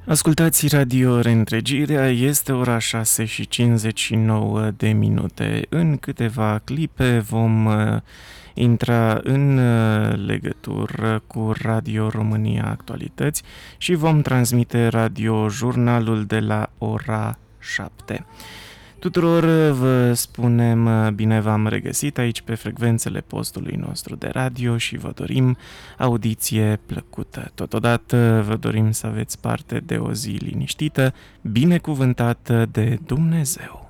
Ascultați Radio Reîntregirea, este ora 6:59 de minute. În câteva clipe vom intra în legătură cu Radio România Actualități și vom transmite radiojurnalul de la ora 7. Tuturor vă spunem bine v-am regăsit aici pe frecvențele postului nostru de radio și vă dorim audiție plăcută. Totodată vă dorim să aveți parte de o zi liniștită, binecuvântată de Dumnezeu.